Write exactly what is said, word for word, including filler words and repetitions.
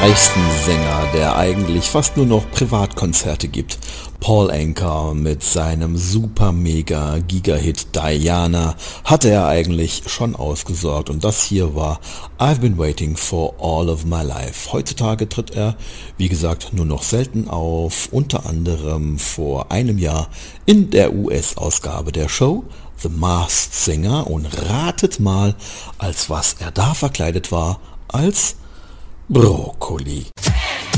reichsten Sänger, der eigentlich fast nur noch Privatkonzerte gibt. Paul Anka mit seinem super mega Giga-Hit Diana hatte er eigentlich schon ausgesorgt und das hier war I've Been Waiting for All of My Life. Heutzutage tritt er, wie gesagt, nur noch selten auf, unter anderem vor einem Jahr in der U S-Ausgabe der Show The Masked Singer und ratet mal, als was er da verkleidet war, als Brokkoli.